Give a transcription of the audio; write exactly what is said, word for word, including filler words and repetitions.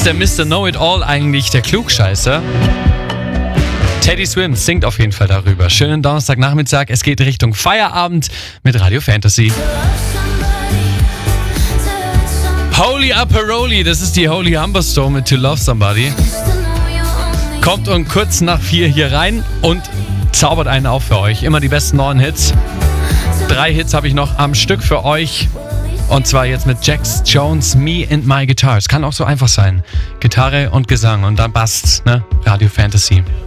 der Mister Know-It-All eigentlich der Klugscheißer? Teddy Swims singt auf jeden Fall darüber. Schönen Donnerstagnachmittag, es geht Richtung Feierabend mit Radio Fantasy. Holy Aperoli, das ist die Holy Humberstone mit To Love Somebody. Kommt um kurz nach vier hier rein und zaubert einen auf für euch. Immer die besten neuen Hits. Drei Hits habe ich noch am Stück für euch. Und zwar jetzt mit Jax Jones, Me and My Guitar. Es kann auch so einfach sein. Gitarre und Gesang und dann passt's, ne? Radio Fantasy.